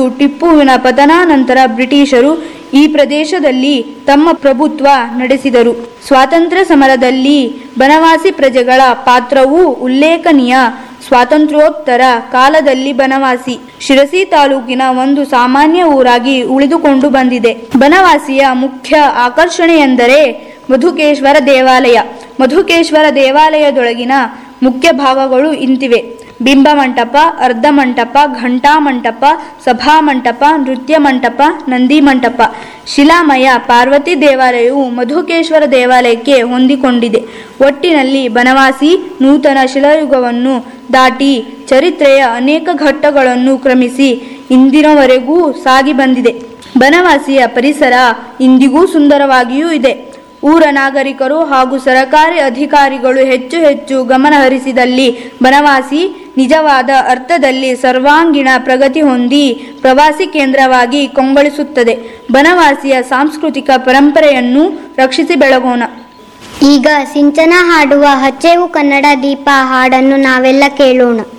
ಮತ್ತು ಟಿಪ್ಪುವಿನ ಪತನಾನಂತರ ಬ್ರಿಟಿಷರು ಈ ಪ್ರದೇಶದಲ್ಲಿ ತಮ್ಮ ಪ್ರಭುತ್ವ ನಡೆಸಿದರು. ಸ್ವಾತಂತ್ರ್ಯ ಸಮರದಲ್ಲಿ ಬನವಾಸಿ ಪ್ರಜೆಗಳ ಪಾತ್ರವೂ ಉಲ್ಲೇಖನೀಯ. ಸ್ವಾತಂತ್ರ್ಯೋತ್ತರ ಕಾಲದಲ್ಲಿ ಬನವಾಸಿ ಶಿರಸಿ ತಾಲೂಕಿನ ಒಂದು ಸಾಮಾನ್ಯ ಊರಾಗಿ ಉಳಿದುಕೊಂಡು ಬಂದಿದೆ. ಬನವಾಸಿಯ ಮುಖ್ಯ ಆಕರ್ಷಣೆಯೆಂದರೆ ಮಧುಕೇಶ್ವರ ದೇವಾಲಯ. ಮಧುಕೇಶ್ವರ ದೇವಾಲಯದೊಳಗಿನ ಮುಖ್ಯ ಭಾಗಗಳು ಇಂತಿವೆ: ಬಿಂಬ ಮಂಟಪ, ಅರ್ಧ ಮಂಟಪ, ಘಂಟಾ ಮಂಟಪ, ಸಭಾ ಮಂಟಪ, ನೃತ್ಯ ಮಂಟಪ, ನಂದಿ ಮಂಟಪ. ಶಿಲಾಮಯ ಪಾರ್ವತಿ ದೇವಾಲಯವು ಮಧುಕೇಶ್ವರ ದೇವಾಲಯಕ್ಕೆ ಹೊಂದಿಕೊಂಡಿದೆ. ಒಟ್ಟಿನಲ್ಲಿ ಬನವಾಸಿ ನೂತನ ಶಿಲಾಯುಗವನ್ನು ದಾಟಿ ಚರಿತ್ರೆಯ ಅನೇಕ ಘಟ್ಟಗಳನ್ನು ಕ್ರಮಿಸಿ ಇಂದಿನವರೆಗೂ ಸಾಗಿ ಬಂದಿದೆ. ಬನವಾಸಿಯ ಪರಿಸರ ಇಂದಿಗೂ ಸುಂದರವಾಗಿಯೂ ಇದೆ. ಊರ ನಾಗರಿಕರು ಹಾಗೂ ಸರಕಾರಿ ಅಧಿಕಾರಿಗಳು ಹೆಚ್ಚು ಹೆಚ್ಚು ಗಮನ ಹರಿಸಿದಲ್ಲಿ ಬನವಾಸಿ ನಿಜವಾದ ಅರ್ಥದಲ್ಲಿ ಸರ್ವಾಂಗೀಣ ಪ್ರಗತಿ ಹೊಂದಿ ಪ್ರವಾಸಿ ಕೇಂದ್ರವಾಗಿ ಕಂಗೊಳಿಸುತ್ತದೆ. ಬನವಾಸಿಯ ಸಾಂಸ್ಕೃತಿಕ ಪರಂಪರೆಯನ್ನು ರಕ್ಷಿಸಿ ಬೆಳಗೋಣ. ಈಗ ಸಿಂಚನ ಹಾಡುವ ಹಚ್ಚೇವು ಕನ್ನಡ ದೀಪ ಹಾಡನ್ನು ನಾವೆಲ್ಲ ಕೇಳೋಣ.